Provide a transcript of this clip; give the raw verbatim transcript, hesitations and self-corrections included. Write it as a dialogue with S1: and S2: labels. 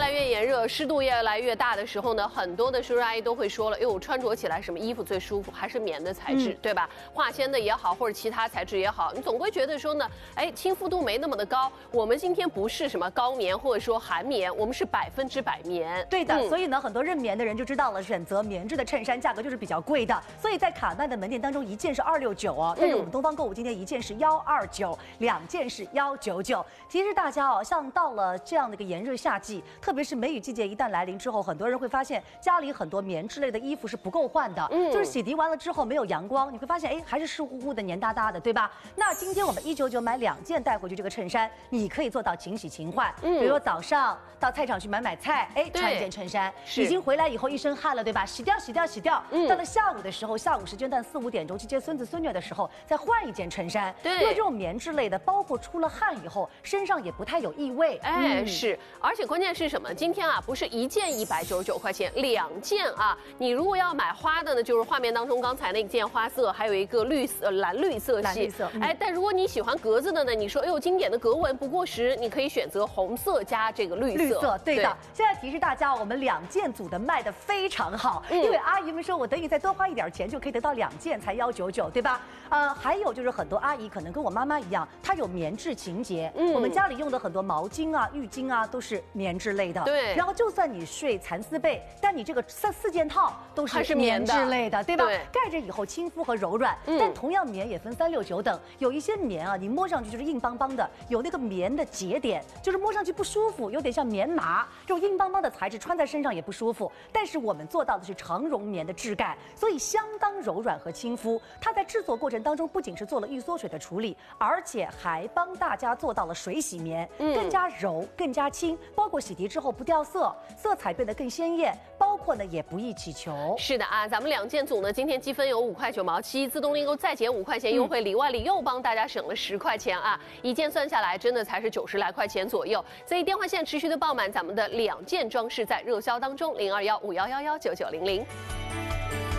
S1: 来越炎热，湿度越来越大的时候呢，很多的叔叔阿姨都会说了，哎呦，穿着起来什么衣服最舒服？还是棉的材质，嗯、对吧？化纤的也好，或者其他材质也好，你总会觉得说呢，哎，亲肤度没那么的高。我们今天不是什么高棉或者说韩棉，我们是百分之百棉。
S2: 对的，嗯、所以呢，很多认棉的人就知道了，选择棉质的衬衫价格就是比较贵的。所以在卡曼的门店当中，一件是二六九哦，但是我们东方购物今天一件是幺二九，两件是幺九九。其实大家哦，像到了这样的一个炎热夏季，特别是梅雨季节一旦来临之后，很多人会发现家里很多棉质类的衣服是不够换的，嗯，就是洗涤完了之后没有阳光，你会发现哎还是湿乎乎的、黏哒哒的，对吧？那今天我们一九九买两件带回去这个衬衫，你可以做到勤洗勤换。嗯，比如说早上到菜场去买买菜，哎，穿一件衬衫，已经回来以后一身汗了，对吧？洗掉洗掉洗掉。嗯，到了下午的时候，下午时间段四五点钟去接孙子孙女的时候，再换一件衬衫。对，因为这种棉质类的，包括出了汗以后，身上也不太有异味。
S1: 哎，嗯、是，而且关键是什么？今天啊，不是一件一百九十九块钱，两件啊。你如果要买花的呢，就是画面当中刚才那件花色，还有一个绿色、蓝绿色系。
S2: 绿色。嗯、
S1: 哎，但如果你喜欢格子的呢，你说，哎呦，经典的格纹不过时，你可以选择红色加这个绿色。
S2: 绿色，对的。对现在提示大家，我们两件组的卖的非常好，嗯、因为阿姨们说我等你再多花一点钱就可以得到两件才幺九九，对吧？呃，还有就是很多阿姨可能跟我妈妈一样，她有棉质情节。嗯，我们家里用的很多毛巾啊、浴巾啊都是棉质类的。对。然后就算你睡蚕丝被，但你这个三四件套都是棉质类的，对吧？对。盖着以后亲肤和柔软。嗯。但同样棉也分三六九等，有一些棉啊，你摸上去就是硬邦邦的，有那个棉的结点，就是摸上去不舒服，有点像棉麻。这种硬邦邦的材质穿在身上也不舒服。但是我们做到的是长绒棉的质感，所以相当柔软和亲肤。它在制作过程当中不仅是做了预缩水的处理，而且还帮大家做到了水洗棉，嗯、更加柔、更加轻，包括洗涤之后不掉色，色彩变得更鲜艳，包括呢也不易起球。
S1: 是的啊，咱们两件组呢，今天积分有五块九毛七，自动订购再减五块钱优惠，里外里又帮大家省了十块钱啊！一件算下来真的才是九十来块钱左右，所以电话线持续的爆满，咱们的两件装饰在热销当中，零二幺五幺幺幺九九零零。